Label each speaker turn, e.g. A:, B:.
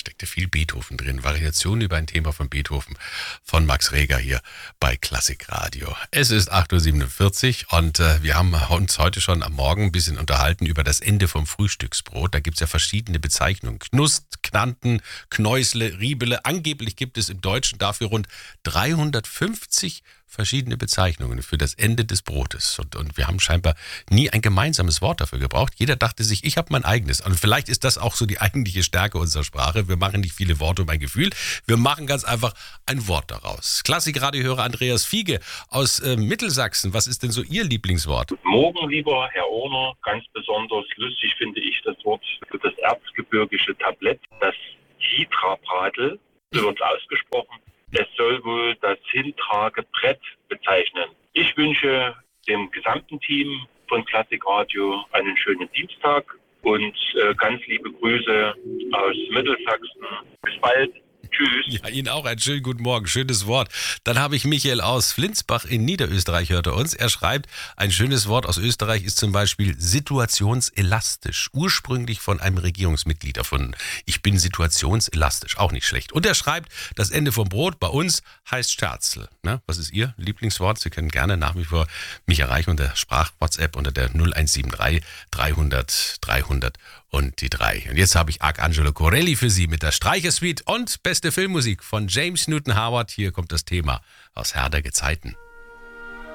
A: Steckte viel Beethoven drin. Variationen über ein Thema von Beethoven von Max Reger hier bei Klassikradio. Es ist 8.47 Uhr und wir haben uns heute schon am Morgen ein bisschen unterhalten über das Ende vom Frühstücksbrot. Da gibt es ja verschiedene Bezeichnungen. Knust, Knanten, Knäusle, Riebele. Angeblich gibt es im Deutschen dafür rund 350 verschiedene Bezeichnungen für das Ende des Brotes. Und wir haben scheinbar nie ein gemeinsames Wort dafür gebraucht. Jeder dachte sich, ich habe mein eigenes. Und vielleicht ist das auch so die eigentliche Stärke unserer Sprache. Wir machen nicht viele Worte um ein Gefühl. Wir machen ganz einfach ein Wort daraus. Klassikradiohörer Andreas Fiege aus Mittelsachsen. Was ist denn so Ihr Lieblingswort?
B: Guten Morgen, lieber Herr Ohner. Ganz besonders lustig finde ich das Wort für das erzgebirgische Tablett, das Hydra-Bradel, so wird es ausgesprochen. Es soll wohl das Hintragebrett bezeichnen. Ich wünsche dem gesamten Team von Klassikradio einen schönen Dienstag und ganz liebe Grüße aus Mittelsachsen. Bis bald. Tschüss.
A: Ja, Ihnen auch einen schönen guten Morgen. Schönes Wort. Dann habe ich Michael aus Flinsbach in Niederösterreich, hört er uns. Er schreibt, ein schönes Wort aus Österreich ist zum Beispiel situationselastisch. Ursprünglich von einem Regierungsmitglied erfunden. Ich bin situationselastisch. Auch nicht schlecht. Und er schreibt, das Ende vom Brot bei uns heißt Sterzel. Ne? Was ist Ihr Lieblingswort? Sie können gerne nach wie vor mich erreichen unter Sprach-WhatsApp unter der 0173 300 300 und die 3. Und jetzt habe ich Arcangelo Corelli für Sie mit der Streichersuite und beste Filmmusik von James Newton Howard. Hier kommt das Thema aus Herr der Gezeiten.